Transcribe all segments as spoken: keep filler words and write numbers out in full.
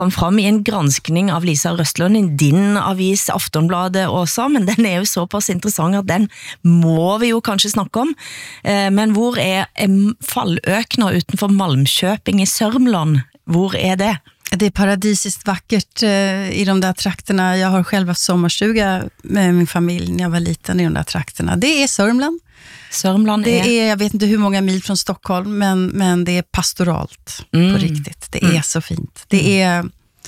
kom fram i en granskning av Lisa Røstlund i din avis Aftonbladet også, men den er jo såpass interessant at den må vi jo kanskje snakke om. Men hvor er falløkner utenfor Malmköping i Sörmland? Hvor är det? Det är paradisiskt vackert eh, i de där trakterna. Jag har själv haft sommarstuga med min familj när jag var liten i de där trakterna. Det är Sörmland. Sörmland det är... är, jag vet inte hur många mil från Stockholm, men, men det är pastoralt mm. på riktigt. Det mm. är så fint. Det är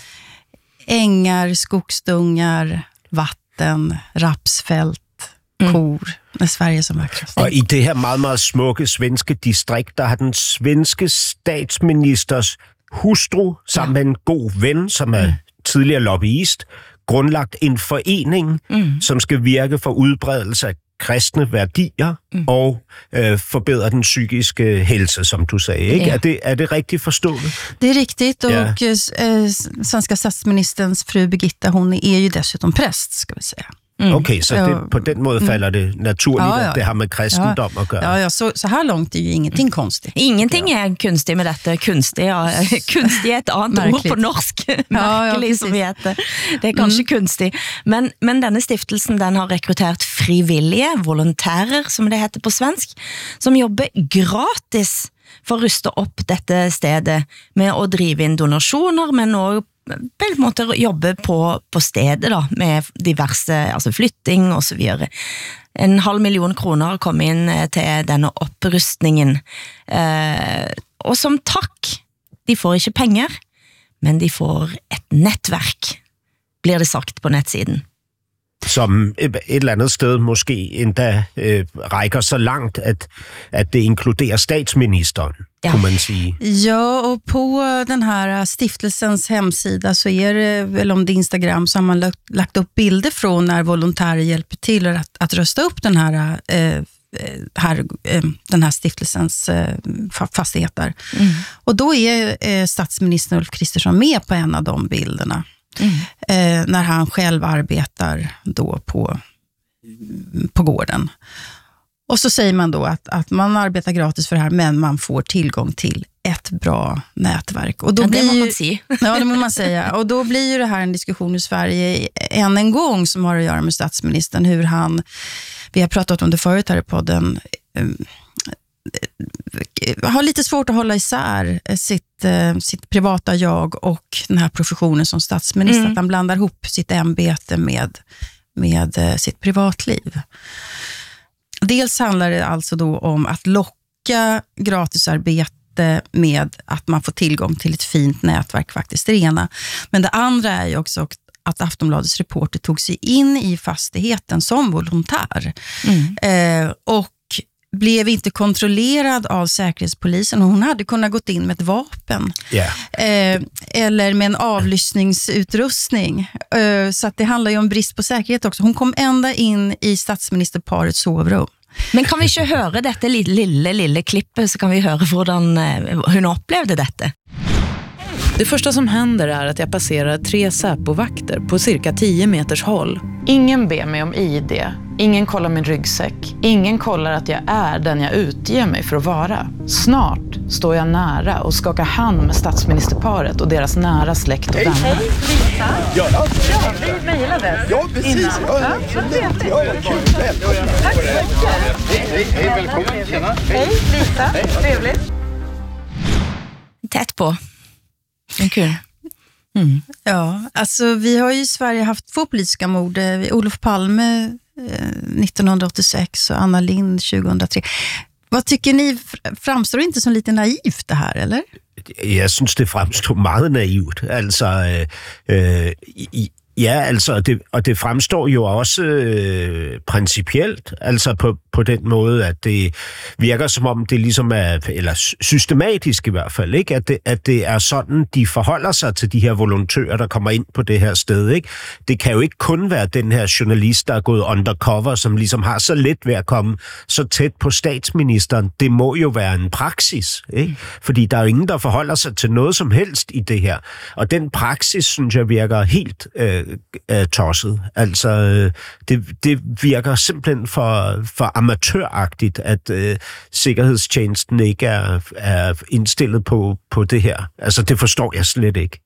ängar, skogsdungar, vatten, rapsfält, mm. kor. När Sverige som vackrast. Og i det her meget, meget smukke svenske distrikt, der har den svenske statsministers hustru, sammen med en god ven, som er tidligere lobbyist, grundlagt en forening, mm. som skal virke for udbredelse af kristne værdier mm. og øh, forbedre den psykiske hälsa, som du sagde. Ikke? Ja. Er, det, er det rigtigt forstået? Det är riktigt, och ja. eh, svenska statsministerns fru Birgitta, hon är ju dessutom präst, ska vi säga. Mm. Okay, så det, på den måde falder det naturligt, ja, ja. At det har med kristendom ja. at gøre. Ja, ja, så, så här långt är ju ingenting konstigt. Ingenting är kunstigt med detta. Kunstigt, ja. Kunstigt är ett annat ord på norsk. Märkelig, ja, som vi heter. Det är kanske mm. kunstigt. Men, men denne stiftelsen, den har rekryterat frivilliga, volontärer, som det heter på svensk, som jobber gratis for å ruste opp dette stedet med å drive inn donasjoner, men også på en måte jobbe på, på stedet da, med diverse, altså flytting og så videre. En halv million kroner kom inn til denne opprustningen. Eh, og som takk, de får ikke penger, men de får et nettverk, blir det sagt på nettsiden. Som et eller andet sted måske endda øh, rækker så langt, at, at det inkluderer statsministeren, ja. Kunne man sige. Ja, och på den här stiftelsens hemsida så är det, eller om det är Instagram, så har man lagt, lagt upp bilder från när volontärer hjälper till att, att rösta upp den här, eh, här, eh, den här stiftelsens eh, fastigheter. Mm. Och då är eh, statsminister Ulf Kristersson med på en av de bilderna. Mm. Eh, när han själv arbetar då på, på gården. Och så säger man då att, att man arbetar gratis för det här, men man får tillgång till ett bra nätverk. Och då ja, blir det må ju, man säga. Ja, det må man säga. Och då blir ju det här en diskussion i Sverige än en gång som har att göra med statsministern. Hur han, vi har pratat om det förut här i podden, eh, har lite svårt att hålla isär sitt, sitt privata jag och den här professionen som statsminister. Mm. Att han blandar ihop sitt ämbete med, med sitt privatliv. Dels handlar det alltså då om att locka gratisarbete med att man får tillgång till ett fint nätverk, faktiskt det ena. Men det andra är ju också att Aftonbladets reporter tog sig in i fastigheten som volontär. Mm. Eh, och blev inte kontrollerad av säkerhetspolisen, och hon hade kunnat gått in med ett vapen yeah. eh, eller med en avlyssningsutrustning, eh, så att det handlar ju om brist på säkerhet också. Hon kom ända in i statsministerparets sovrum. Men kan vi inte höra detta lilla, lilla klippet, så kan vi höra hvordan hon upplevde detta. Det första som händer är att jag passerar tre Säpo-vakter på cirka tio meters håll. Ingen ber mig om I D, ingen kollar min ryggsäck, ingen kollar att jag är den jag utger mig för att vara. Snart står jag nära och skakar hand med statsministerparet och deras nära släkt och vänner. Hej, Lisa! Ja, ja vi mejlades ja, precis. innan. Ja, ja, ja, ja, kul. Tack så mycket. Hej, hej, välkommen. Tjena. Hej, Lisa. Hej. Trevligt. Tätt på. Kul. Mm. Ja, alltså vi har ju i Sverige haft två politiska mord. Olof Palme eh, nittonhundraåttiosex och Anna Lindh tjugohundratre. Vad tycker ni, framstår det inte som lite naivt det här, eller? Jeg synes, det fremstår meget naivt. Altså, øh, øh, i, ja, altså, det, og det fremstår jo også øh, principielt, altså på, på den måde, at det virker som om det ligesom er, eller systematisk i hvert fald, ikke? At det, at det er sådan, de forholder sig til de her volontører, der kommer ind på det her sted, ikke? Det kan jo ikke kun være den her journalist, der er gået undercover, som ligesom har så let ved at komme så tæt på statsministeren. Det må jo være en praksis, ikke? Fordi der er jo ingen, der forholder sig til noget som helst i det her. Og den praksis, synes jeg, virker helt øh, øh, tosset. Altså, øh, det, det virker simpelthen for, for amatøragtigt, at øh, sikkerhedstjenesten ikke er, er indstillet på, på det her. Altså, det forstår jeg slet ikke.